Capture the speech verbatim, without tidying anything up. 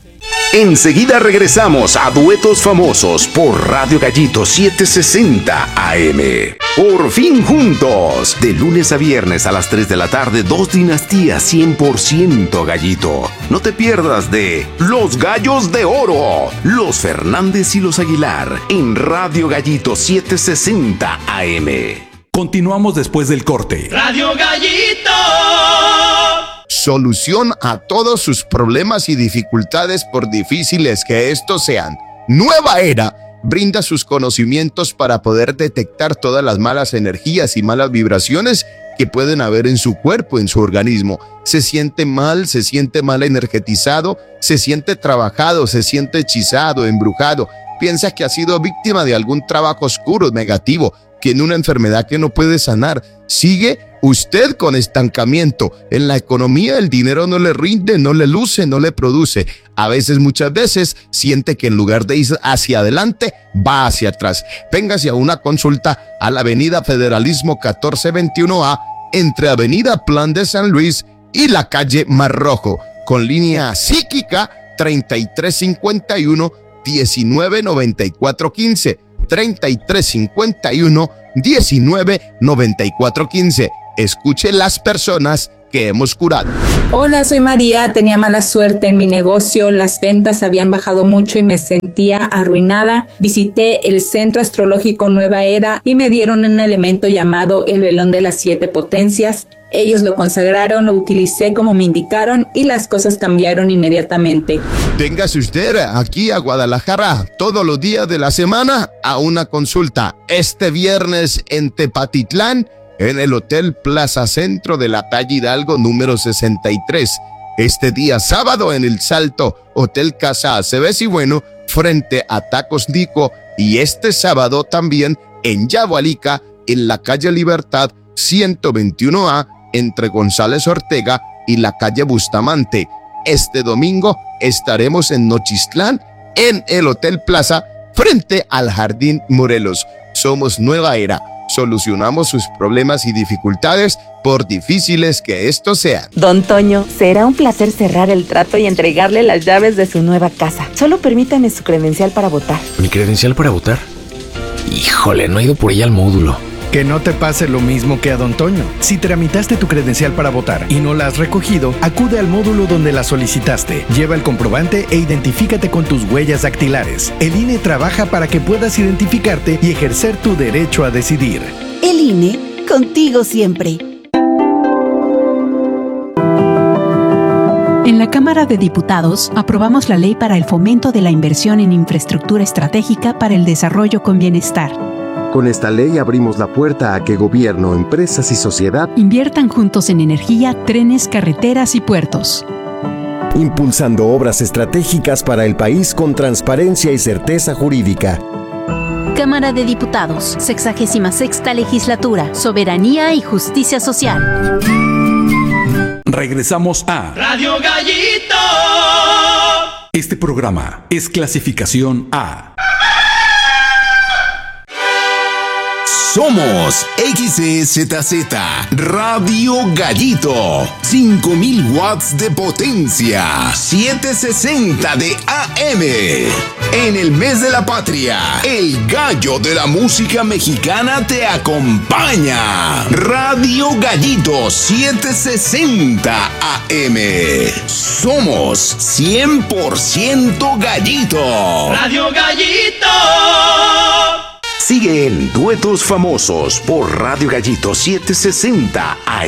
Enseguida regresamos a Duetos Famosos por Radio Gallito setecientos sesenta A M. Por fin juntos. De lunes a viernes a las tres de la tarde, dos dinastías cien por ciento Gallito. No te pierdas de Los Gallos de Oro, los Fernández y los Aguilar en Radio Gallito setecientos sesenta A M. Continuamos después del corte. Radio Gallito. Solución a todos sus problemas y dificultades, por difíciles que estos sean. Nueva Era brinda sus conocimientos para poder detectar todas las malas energías y malas vibraciones que pueden haber en su cuerpo, en su organismo. Se siente mal, se siente mal energetizado, se siente trabajado, se siente hechizado, embrujado. Piensa que ha sido víctima de algún trabajo oscuro, negativo, que en una enfermedad que no puede sanar. Sigue usted con estancamiento en la economía, el dinero no le rinde, no le luce, no le produce. A veces, muchas veces, siente que en lugar de ir hacia adelante, va hacia atrás. Véngase a una consulta a la avenida Federalismo catorce veintiuno A, entre avenida Plan de San Luis y la calle Mar Rojo, con línea psíquica treinta y tres cincuenta y uno, diecinueve noventa y cuatro quince. treinta y tres cincuenta y uno, diecinueve noventa y cuatro quince. Escuche las personas que hemos curado. Hola, soy María. Tenía mala suerte en mi negocio. Las ventas habían bajado mucho y me sentía arruinada. Visité el Centro Astrológico Nueva Era y me dieron un elemento llamado el velón de las siete potencias. Ellos lo consagraron, lo utilicé como me indicaron y las cosas cambiaron inmediatamente. Véngase usted aquí a Guadalajara todos los días de la semana a una consulta. Este viernes en Tepatitlán, en el Hotel Plaza Centro de la calle Hidalgo número sesenta y tres. Este día sábado en el Salto, Hotel Casa Aceves y Bueno, frente a Tacos Nico. Y este sábado también en Yagualica, en la calle Libertad ciento veintiuno A, entre González Ortega y la calle Bustamante. Este domingo estaremos en Nochistlán, en el Hotel Plaza, frente al Jardín Morelos. Somos Nueva Era. Solucionamos sus problemas y dificultades, por difíciles que estos sean. Don Toño, será un placer cerrar el trato y entregarle las llaves de su nueva casa. Solo permítame su credencial para votar. ¿Mi credencial para votar? Híjole, no he ido por ella al módulo. Que no te pase lo mismo que a Don Toño. Si tramitaste tu credencial para votar y no la has recogido, acude al módulo donde la solicitaste. Lleva el comprobante e identifícate con tus huellas dactilares. El I N E trabaja para que puedas identificarte y ejercer tu derecho a decidir. El I N E, contigo siempre. En la Cámara de Diputados aprobamos la ley para el fomento de la inversión en infraestructura estratégica para el desarrollo con bienestar. Con esta ley abrimos la puerta a que gobierno, empresas y sociedad inviertan juntos en energía, trenes, carreteras y puertos. Impulsando obras estratégicas para el país con transparencia y certeza jurídica. Cámara de Diputados, sexagésima sexta legislatura, soberanía y justicia social. Regresamos a Radio Gallito. Este programa es clasificación A. Somos X E Z Z Radio Gallito, cinco mil watts de potencia, setecientos sesenta de A M. En el mes de la patria, el gallo de la música mexicana te acompaña. Radio Gallito setecientos sesenta A M. Somos cien por ciento gallito. Radio Gallito. Sigue en Duetos Famosos por Radio Gallito setecientos sesenta A M.